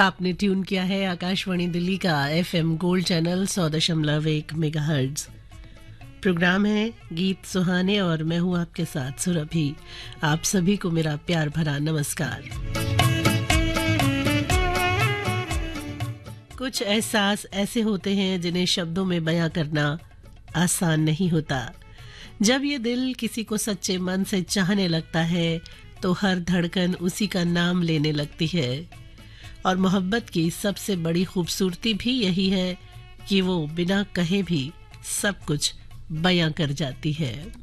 आपने ट्यून किया है आकाशवाणी दिल्ली का FM gold channel 100.1 megahertz. Programme है गीत सुहाने और मैं हूं आपके साथ सुरभि। आप सभी को मेरा प्यार भरा नमस्कार। कुछ एहसास ऐसे होते हैं जिन्हें शब्दों में बयां करना आसान नहीं होता। जब ये दिल किसी को सच्चे मन से चाहने लगता है तो हर धड़कन उसी का नाम लेने लगती है। और मोहब्बत की सबसे बड़ी खूबसूरती भी यही है कि वो बिना कहे भी सब कुछ बयां कर जाती है।